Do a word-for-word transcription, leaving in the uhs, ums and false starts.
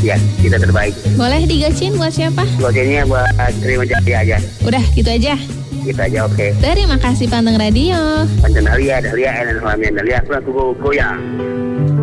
Ya, kita terbaik. Boleh digocin buat siapa? Gocennya buat terima jadi aja. Udah gitu aja. Gitu aja, oke. Okay. Terima kasih Panteng Radio. Panteng Dahlia, Dahlia, enak malamnya Dahlia, aku aku goyang.